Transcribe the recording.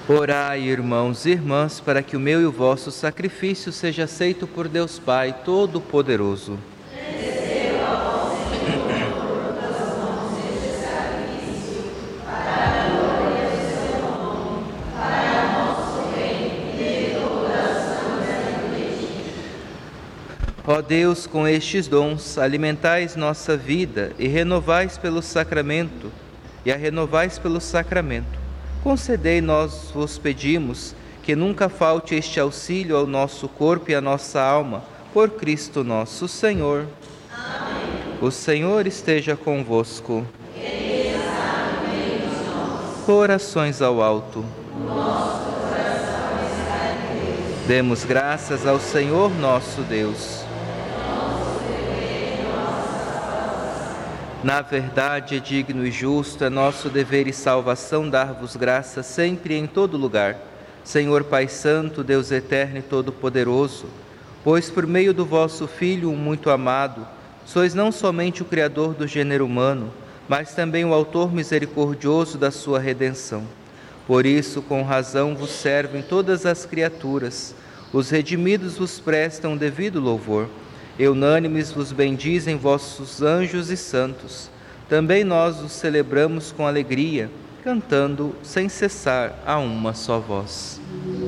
Orai, irmãos e irmãs, para que o meu e o vosso sacrifício seja aceito por Deus Pai Todo-Poderoso. Ó Deus, com estes dons, alimentais nossa vida e renovais pelo sacramento, concedei, nós vos pedimos, que nunca falte este auxílio ao nosso corpo e à nossa alma, por Cristo nosso Senhor. Amém. O Senhor esteja convosco. Ele está no meio de nós. Corações ao alto. Nosso coração está em Deus. Demos graças ao Senhor nosso Deus. Na verdade, é digno e justo, é nosso dever e salvação dar-vos graça sempre e em todo lugar, Senhor Pai Santo, Deus eterno e todo-poderoso, pois por meio do vosso Filho, o muito amado, sois não somente o Criador do gênero humano, mas também o autor misericordioso da sua redenção. Por isso, com razão, vos servem todas as criaturas, os redimidos vos prestam devido louvor, e unânimes vos bendizem vossos anjos e santos. Também nós os celebramos com alegria, cantando sem cessar a uma só voz.